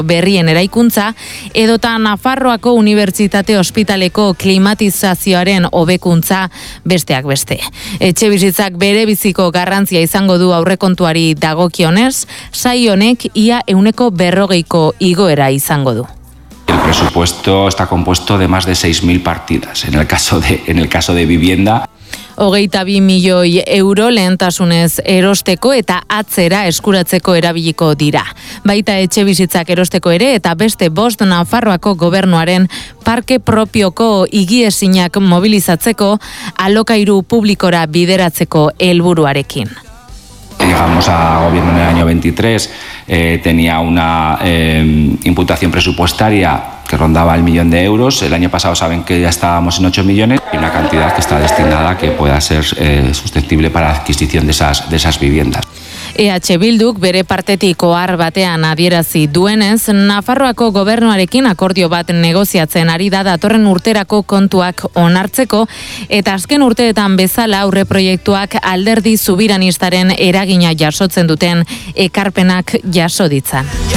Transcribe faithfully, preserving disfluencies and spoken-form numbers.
berrien eraikuntza, edota Nafarroako Unibertsitate Ospitaleko klimatizazioaren hobekuntza besteak beste. Etxebizitzak bere biziko garrantzia izango du aurrekontuari dagokionez, sail honek ia ehuneko berrogeiko igoera izango du. El presupuesto está compuesto de más de seis mil partidas. En el caso de, en el caso de vivienda, Hogeita bi milioi euro lehentasunez erosteko eta atzera eskuratzeko erabiliko dira. Baita etxe bizitzak erosteko ere eta beste bost Nafarroako gobernuaren parke propioko higiezinak mobilizatzeko alokairu publikora bideratzeko helburuarekin. Llegamos a gobierno en el año veintitrés, eh, tenía una eh, imputación presupuestaria que rondaba el millón de euros. El año pasado saben que ya estábamos en ocho millones y una cantidad que está destinada a que pueda ser eh, susceptible para la adquisición de esas, de esas viviendas. E H Bilduk bere partetik ohar batean adierazi duenez, Nafarroako gobernuarekin akordio bat negoziatzen ari da datorren urterako kontuak onartzeko eta azken urteetan bezala aurreproiektuak alderdi zubiranistaren eragina jasotzen duten ekarpenak jaso ditzan.